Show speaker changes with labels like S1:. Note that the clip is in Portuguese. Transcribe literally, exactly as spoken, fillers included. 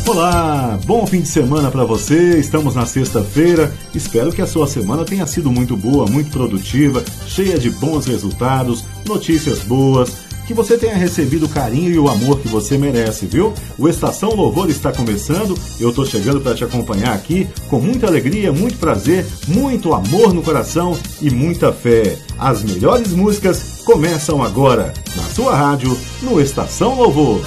S1: Olá, bom fim de semana para você. Estamos na sexta-feira. Espero que a sua semana tenha sido muito boa, muito produtiva, cheia de bons resultados, notícias boas, que você tenha recebido o carinho e o amor que você merece, viu? O Estação Louvor está começando. Eu tô chegando para te acompanhar aqui com muita alegria, muito prazer, muito amor no coração e muita fé. As melhores músicas começam agora na sua rádio, no Estação Louvor.